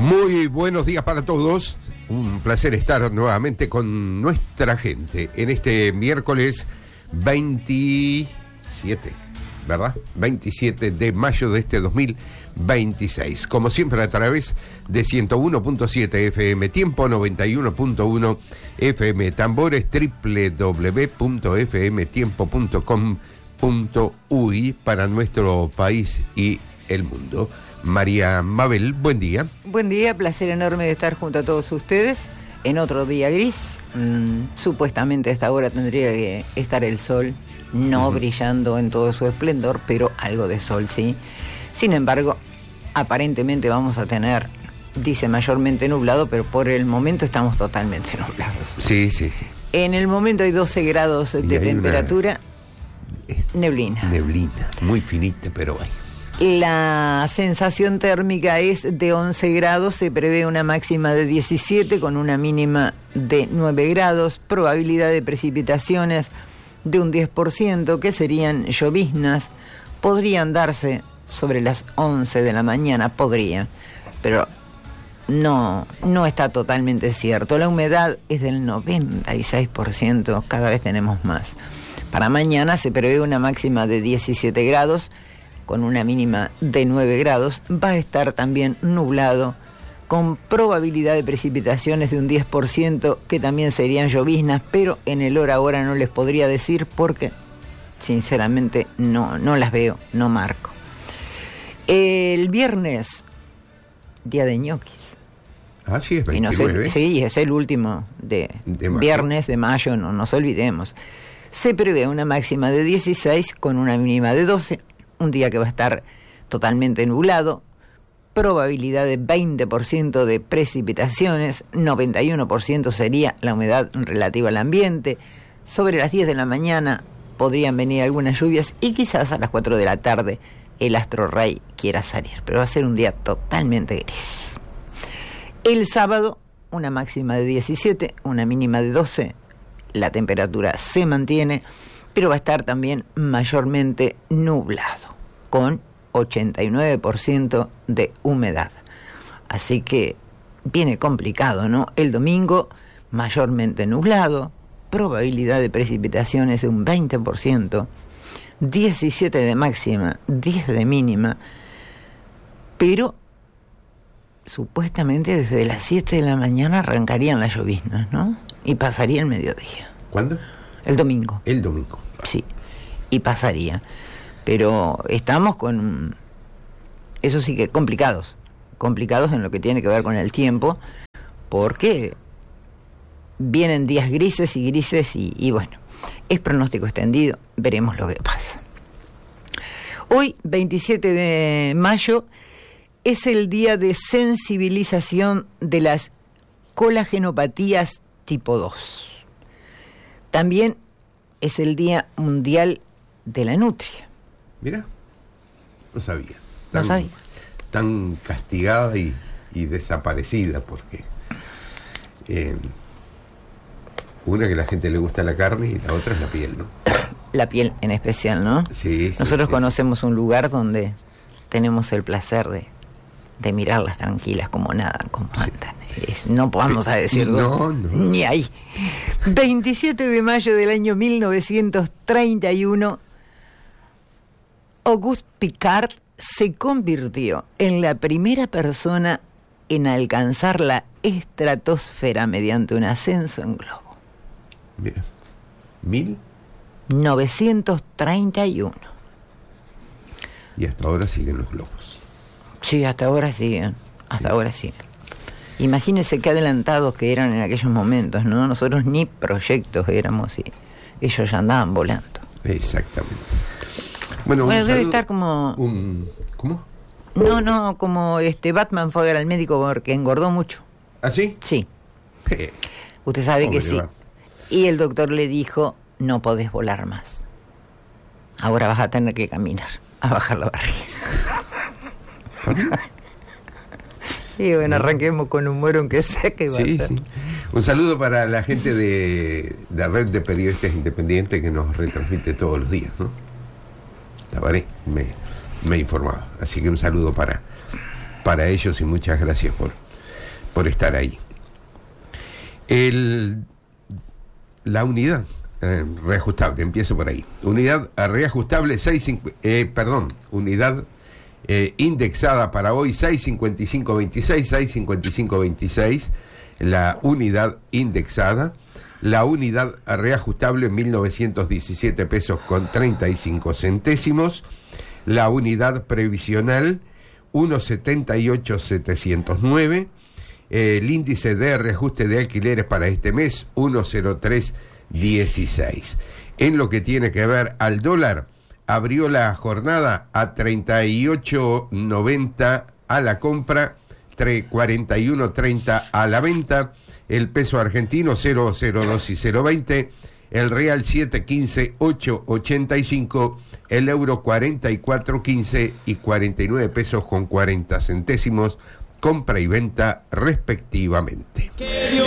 Muy buenos días para todos. Un placer estar nuevamente con nuestra gente en este miércoles 27, ¿verdad? 27 de mayo de este 2026. Como siempre a través de 101.7 FM Tiempo, 91.1 FM Tambores, www.fmtiempo.com.uy para nuestro país y el mundo. María Mabel, buen día. Buen día, placer enorme de estar junto a todos ustedes en otro día gris. Supuestamente a esta hora tendría que estar el sol, no brillando en todo su esplendor, pero algo de sol sí. Sin embargo, aparentemente vamos a tener, dice mayormente nublado, pero por el momento estamos totalmente nublados. Sí. En el momento hay 12 grados de temperatura, neblina. Neblina, muy finita, pero hay. La sensación térmica es de 11 grados, se prevé una máxima de 17 con una mínima de 9 grados, probabilidad de precipitaciones de un 10%, que serían lloviznas, podrían darse sobre las 11 de la mañana, pero no está totalmente cierto. La humedad es del 96%, cada vez tenemos más. Para mañana se prevé una máxima de 17 grados, con una mínima de 9 grados, va a estar también nublado, con probabilidad de precipitaciones de un 10%, que también serían lloviznas, pero en el hora ahora no les podría decir porque, sinceramente, no las veo, no marco. El viernes, día de ñoquis. Ah, sí, es 29. Sí, es el último de viernes de mayo, no nos olvidemos. Se prevé una máxima de 16 con una mínima de 12. Un día que va a estar totalmente nublado, probabilidad de 20% de precipitaciones, 91% sería la humedad relativa al ambiente. Sobre las 10 de la mañana podrían venir algunas lluvias y quizás a las 4 de la tarde el astro rey quiera salir, pero va a ser un día totalmente gris. El sábado, una máxima de 17, una mínima de 12, la temperatura se mantiene, pero va a estar también mayormente nublado, con 89% de humedad. Así que viene complicado, ¿no? El domingo, mayormente nublado, probabilidad de precipitaciones de un 20%, 17 de máxima, 10 de mínima, pero supuestamente desde las 7 de la mañana arrancarían las lloviznas, ¿no? Y pasaría el mediodía. ¿Cuándo? El domingo. El domingo. Sí, y pasaría. Pero estamos con, eso sí que complicados en lo que tiene que ver con el tiempo, porque vienen días grises y bueno, es pronóstico extendido, veremos lo que pasa. Hoy, 27 de mayo, es el día de sensibilización de las colagenopatías tipo 2. También es el Día Mundial de la Nutria. Mira, no sabía. Tan castigada y desaparecida, porque una que a la gente le gusta la carne y la otra es la piel, ¿no? La piel en especial, ¿no? Sí. Nosotros conocemos un lugar donde tenemos el placer de mirarlas tranquilas como nadan, como andan. No podamos a decirlo, ni ahí. 27 de mayo del año 1931, Auguste Piccard se convirtió en la primera persona en alcanzar la estratosfera mediante un ascenso en globo. Mira, 1931. Y hasta ahora siguen los globos. Sí, hasta ahora siguen. Imagínense qué adelantados que eran en aquellos momentos, ¿no? Nosotros ni proyectos éramos y ellos ya andaban volando. Exactamente. Bueno, debe estar como... ¿Cómo? No, como Batman fue a ver al médico porque engordó mucho. ¿Ah, sí? Sí. Usted sabe que sí. Y el doctor le dijo, no podés volar más. Ahora vas a tener que caminar, a bajar la barriga. Y bueno, arranquemos con humor, aunque sea que va a ser. Sí. Un saludo para la gente de la red de periodistas independientes que nos retransmite todos los días, ¿no? Tabaré me informaba. Así que un saludo para ellos y muchas gracias por estar ahí. La unidad reajustable, empiezo por ahí. Unidad reajustable unidad indexada para hoy 655.26, la unidad indexada. La unidad reajustable 1.917 pesos con 35 centésimos. La unidad previsional 1.78.709. El índice de reajuste de alquileres para este mes 1.0316. En lo que tiene que ver al dólar, abrió la jornada a 38.90 a la compra, 41.30 a la venta. El peso argentino 0.02 y 0.20, el real 7.15, 8.85, el euro 44.15 y 49 pesos con 40 centésimos, compra y venta respectivamente.